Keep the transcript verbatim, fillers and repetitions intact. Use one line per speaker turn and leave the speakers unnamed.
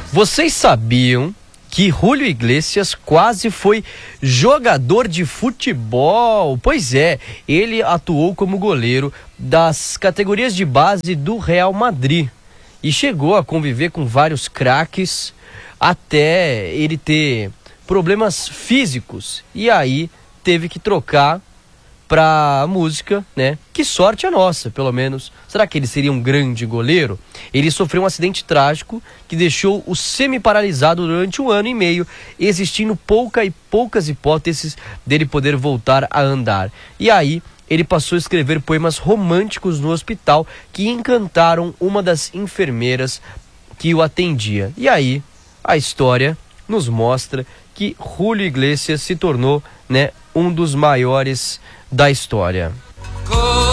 Vocês sabiam que Julio Iglesias quase foi jogador de futebol? Pois é, ele atuou como goleiro das categorias de base do Real Madrid e chegou a conviver com vários craques até ele ter problemas físicos e aí teve que trocar pra música, né? Que sorte a nossa, pelo menos. Será que ele seria um grande goleiro? Ele sofreu um acidente trágico que deixou o semi-paralisado durante um ano e meio, existindo pouca e poucas hipóteses dele poder voltar a andar. E aí, ele passou a escrever poemas românticos no hospital que encantaram uma das enfermeiras que o atendia. E aí, a história nos mostra que Julio Iglesias se tornou, né, um dos maiores da história.